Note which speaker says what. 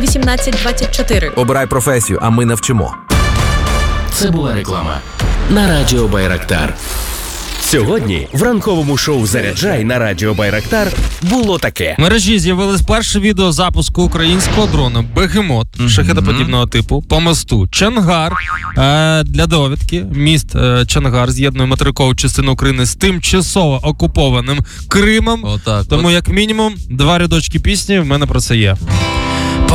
Speaker 1: 1824.
Speaker 2: Обирай професію, а ми навчимо.
Speaker 3: Це була реклама на Радіо Байрактар. Сьогодні в ранковому шоу «Заряджай» на Радіо Байрактар було таке.
Speaker 4: В мережі з'явилось перше відео запуску українського дрона «Бегемот» шахедоподібного типу по мосту Чонгар. Для довідки, міст Чонгар з'єднує материкову частину України з тимчасово окупованим Кримом. Тому як мінімум 2 рядочки пісні в мене про це є.